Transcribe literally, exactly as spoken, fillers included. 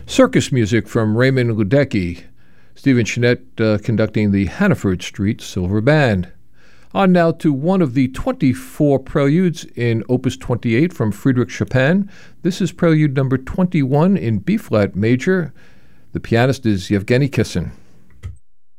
Circus music from Raymond Luedecke. Stephen Chenette uh, conducting the Hannaford Street Silver Band. On now to one of the twenty-four preludes in Opus twenty-eight from Friedrich Chopin. This is prelude number twenty-one in B-flat major. The pianist is Yevgeny Kissin.